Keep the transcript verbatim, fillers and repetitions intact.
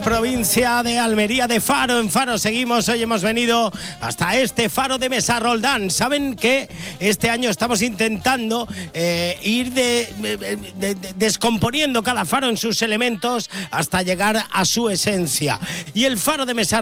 provincia de Almería, de Faro. En Faro seguimos, hoy hemos venido hasta este Faro de Mesa Roldán. Saben que este año estamos intentando eh, ir de, de, de, descomponiendo cada faro en sus elementos hasta llegar a su esencia. Y el Faro de Mesa